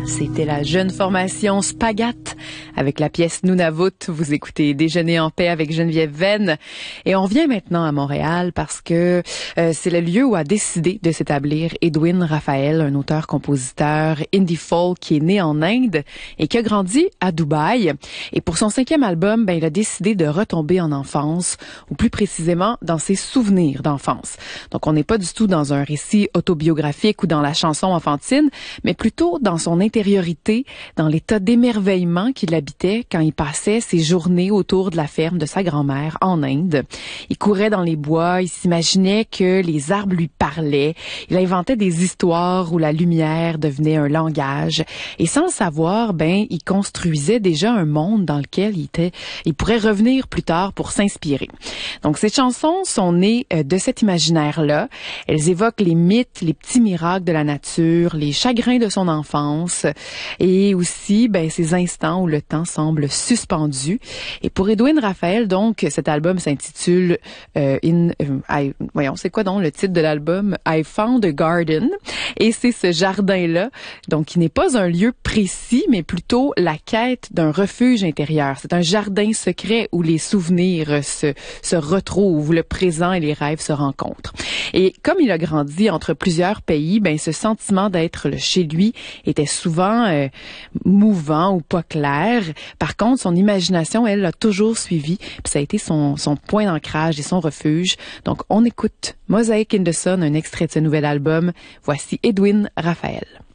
C'était la jeune formation Spagat avec la pièce Nunavut. Vous écoutez Déjeuner en paix avec Geneviève Venn. Et on vient maintenant à Montréal parce que c'est le lieu où a décidé de s'établir Edwin Raphael, un auteur-compositeur indie folk qui est né en Inde et qui a grandi à Dubaï. Et pour son 5e album, il a décidé de retomber en enfance, ou plus précisément dans ses souvenirs d'enfance. Donc on n'est pas du tout dans un récit autobiographique ou dans la chanson enfantine, mais plutôt dans son intériorité, dans l'état d'émerveillement qu'il habitait quand il passait ses journées autour de la ferme de sa grand-mère en Inde. Il courait dans les bois, il s'imaginait que les arbres lui parlaient, il inventait des histoires où la lumière devenait un langage, et sans le savoir, il construisait déjà un monde dans lequel il pourrait revenir plus tard pour s'inspirer. Donc ces chansons sont nées de cet imaginaire-là. Elles évoquent les mythes, les petits miracles de la nature, les chagrins de son enfance et aussi ces instants où le temps semble suspendu. Et pour Edwin Raphael, donc, cet album s'intitule c'est quoi donc le titre de l'album? I Found a Garden. Et c'est ce jardin-là, donc qui n'est pas un lieu précis, mais plutôt la quête d'un refuge intérieur. C'est un jardin secret où les souvenirs se retrouvent, où le présent et les rêves se rencontrent. Et comme il a grandi entre plusieurs pays, ce sentiment d'être chez lui était souvent mouvant ou pas clair. Par contre, son imagination, elle, l'a toujours suivi. Puis ça a été son point d'ancrage et son refuge. Donc, on écoute Mosaic in the Sun, un extrait de ce nouvel album. Voici Edwin Raphael.